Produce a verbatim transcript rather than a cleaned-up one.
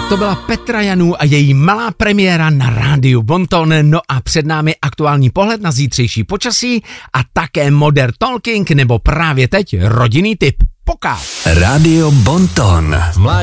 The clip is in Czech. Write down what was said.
Tak to byla Petra Janů a její malá premiéra na rádiu Bonton. No a před námi aktuální pohled na zítřejší počasí a také Modern Talking nebo právě teď rodinný tip. Poká. Rádio Bonton.